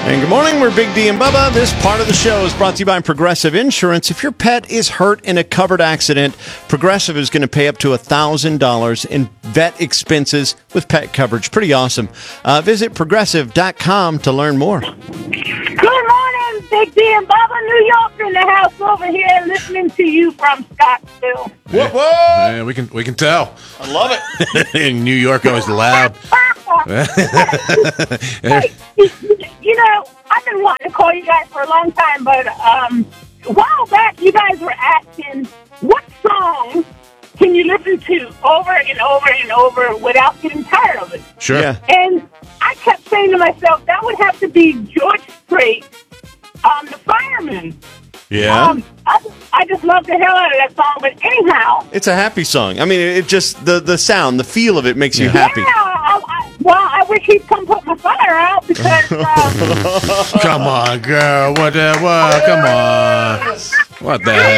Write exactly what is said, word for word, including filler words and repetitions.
And good morning, we're Big D and Bubba. This part of the show is brought to you by Progressive Insurance. If your pet is hurt in a covered accident, Progressive is going to pay up to one thousand dollars in vet expenses with pet coverage. Pretty awesome. Uh, visit progressive dot com to learn more. Good morning, Big D and Bubba. New York in the house over here listening to you from Scottsdale. Whoa, whoa! Yeah, we can we can tell. I love it. In New York, always loud. Hey, you know, I've been wanting to call you guys for a long time, but um, a while back, you guys were asking, what song can you listen to over and over and over without getting tired of it? Sure. Yeah. And I kept saying to myself, that would have to be George Strait, um, The Fireman. Yeah. Um, I, I just love the hell out of that song, but anyhow. It's a happy song. I mean, it just, the, the sound, the feel of it makes you happy. Yeah, I, I, well, I wish he'd come put my fire out because... Uh, Come on, girl. What? Uh, what? Come on. What the heck?